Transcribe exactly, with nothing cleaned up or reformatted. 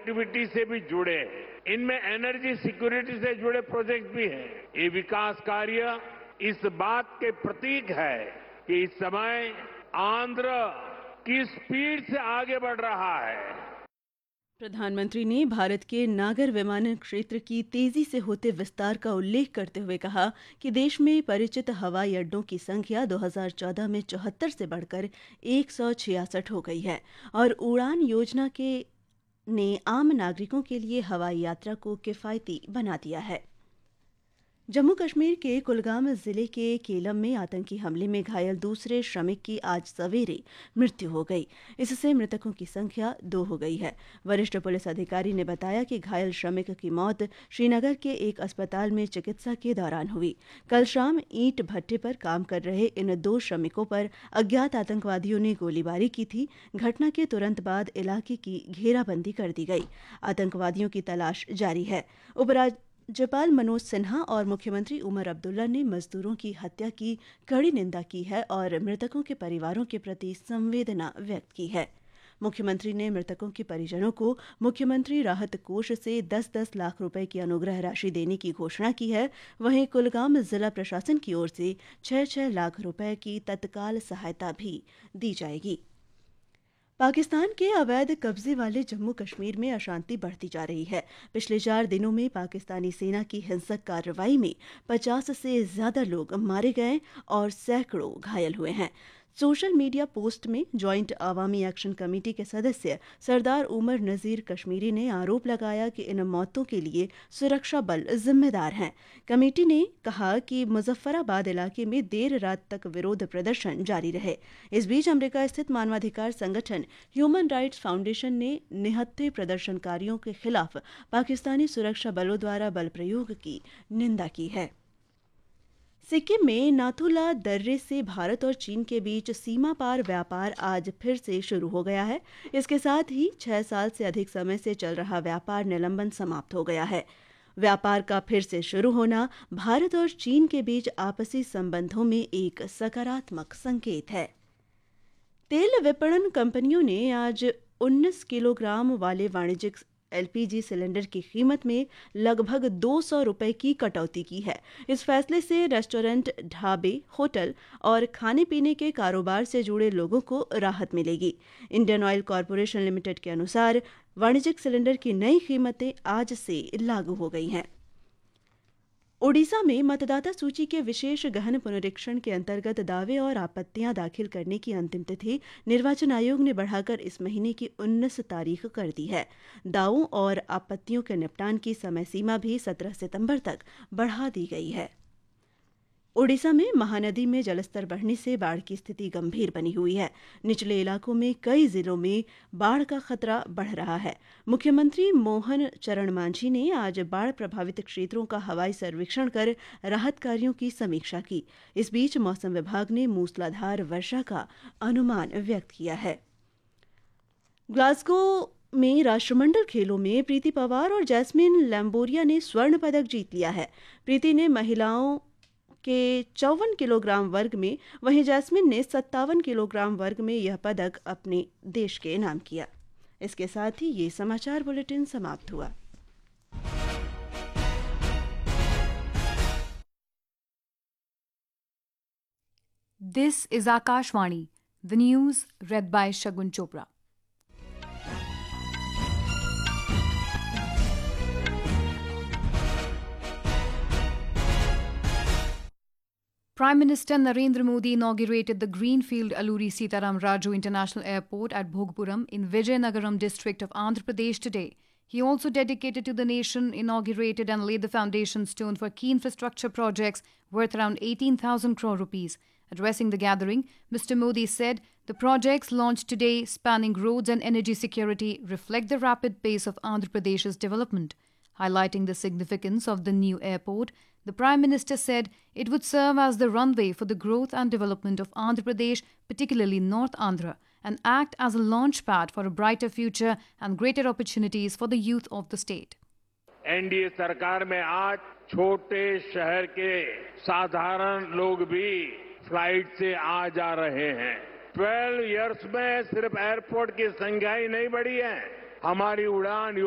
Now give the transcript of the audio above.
Connectivity से भी जुड़े हैं। इनमें एनर्जी सिक्योरिटी से जुड़े प्रोजेक्ट भी हैं। ये विकास कार्य इस बात के प्रतीक है कि इस समय आंध्र किस स्पीड से आगे बढ़ रहा है। प्रधानमंत्री ने भारत के नागर विमानन क्षेत्र की तेजी से होते विस्तार का उल्लेख करते हुए कहा कि देश में परिचित हवाई अड्डों की संख्या दो हज़ार चौदह में चौहत्तर से बढ़कर एक सौ छियासठ हो गई है और उड़ान योजना के ने आम नागरिकों के लिए हवाई यात्रा को किफायती बना दिया है। जम्मू कश्मीर के कुलगाम जिले के केलम में आतंकी हमले में घायल दूसरे श्रमिक की आज सवेरे मृत्यु हो गई। इससे मृतकों की संख्या दो हो गई है। वरिष्ठ पुलिस अधिकारी ने बताया कि घायल श्रमिक की मौत श्रीनगर के एक अस्पताल में चिकित्सा के दौरान हुई। कल शाम ईंट भट्टे पर काम कर रहे इन दो श्रमिकों पर अज्ञात आतंकवादियों ने गोलीबारी की थी। घटना के तुरंत बाद इलाके की घेराबंदी कर दी गई। आतंकवादियों की तलाश जारी है। उपराज राज्यपाल मनोज सिन्हा और मुख्यमंत्री उमर अब्दुल्ला ने मजदूरों की हत्या की कड़ी निंदा की है और मृतकों के परिवारों के प्रति संवेदना व्यक्त की है। मुख्यमंत्री ने मृतकों के परिजनों को मुख्यमंत्री राहत कोष से दस दस लाख रुपए की अनुग्रह राशि देने की घोषणा की है। वहीं कुलगाम जिला प्रशासन की ओर से छह छह लाख रुपए की तत्काल सहायता भी दी जाएगी। पाकिस्तान के अवैध कब्जे वाले जम्मू कश्मीर में अशांति बढ़ती जा रही है। पिछले चार दिनों में पाकिस्तानी सेना की हिंसक कार्रवाई में पचास से ज्यादा लोग मारे गए और सैकड़ों घायल हुए हैं। सोशल मीडिया पोस्ट में ज्वाइंट अवामी एक्शन कमेटी के सदस्य सरदार उमर नजीर कश्मीरी ने आरोप लगाया कि इन मौतों के लिए सुरक्षा बल जिम्मेदार हैं। कमेटी ने कहा कि मुजफ्फराबाद इलाके में देर रात तक विरोध प्रदर्शन जारी रहे। इस बीच अमेरिका स्थित मानवाधिकार संगठन ह्यूमन राइट्स फाउंडेशन ने निहत्थे प्रदर्शनकारियों के खिलाफ पाकिस्तानी सुरक्षा बलों द्वारा बल प्रयोग की निंदा की है। सिक्किम में नाथुला दर्रे से भारत और चीन के बीच सीमा पार व्यापार आज फिर से शुरू हो गया है। इसके साथ ही छह साल से अधिक समय से चल रहा व्यापार निलंबन समाप्त हो गया है। व्यापार का फिर से शुरू होना भारत और चीन के बीच आपसी संबंधों में एक सकारात्मक संकेत है। तेल विपणन कंपनियों ने आज उन्नीस किलोग्राम वाले वाणिज्यिक एलपीजी सिलेंडर की कीमत में लगभग दो सौ रुपए की कटौती की है। इस फैसले से रेस्टोरेंट, ढाबे, होटल और खाने पीने के कारोबार से जुड़े लोगों को राहत मिलेगी। इंडियन ऑयल कॉरपोरेशन लिमिटेड के अनुसार वाणिज्यिक सिलेंडर की नई कीमतें आज से लागू हो गई हैं। ओडिशा में मतदाता सूची के विशेष गहन पुनरीक्षण के अंतर्गत दावे और आपत्तियां दाखिल करने की अंतिम तिथि निर्वाचन आयोग ने बढ़ाकर इस महीने की उन्नीस तारीख कर दी है। दावों और आपत्तियों के निपटान की समय सीमा भी सत्रह सितंबर तक बढ़ा दी गई है। ओडिशा में महानदी में जलस्तर बढ़ने से बाढ़ की स्थिति गंभीर बनी हुई है। निचले इलाकों में कई जिलों में बाढ़ का खतरा बढ़ रहा है। मुख्यमंत्री मोहन चरण मांझी ने आज बाढ़ प्रभावित क्षेत्रों का हवाई सर्वेक्षण कर राहत कार्यों की समीक्षा की। इस बीच मौसम विभाग ने मूसलाधार वर्षा का अनुमान व्यक्त किया है। ग्लासगो में राष्ट्रमंडल खेलों में प्रीति पवार और जैस्मिन लैम्बोरिया ने स्वर्ण पदक जीत लिया है। प्रीति ने महिलाओं के चौवन किलोग्राम वर्ग में, वहीं जैस्मिन ने सत्तावन किलोग्राम वर्ग में यह पदक अपने देश के नाम किया। इसके साथ ही ये समाचार बुलेटिन समाप्त हुआ। This is Akashvani, the news read by Shagun Chopra. Prime Minister Narendra Modi inaugurated the Greenfield Alluri Sitaram Raju International Airport at Bhogpuram in Vijayanagaram district of Andhra Pradesh today. He also dedicated to the nation, inaugurated and laid the foundation stone for key infrastructure projects worth around eighteen thousand crore rupees. Addressing the gathering, Mister Modi said the projects launched today spanning roads and energy security reflect the rapid pace of Andhra Pradesh's development. Highlighting the significance of the new airport, the Prime Minister said it would serve as the runway for the growth and development of Andhra Pradesh, particularly North Andhra, and act as a launchpad for a brighter future and greater opportunities for the youth of the state. NDA सरकार में आज छोटे शहर के साधारण लोग भी flight से आ जा रहे हैं। बारह इयर्स में सिर्फ एयरपोर्ट की संख्या ही नहीं बढ़ी है, हमारी उड़ान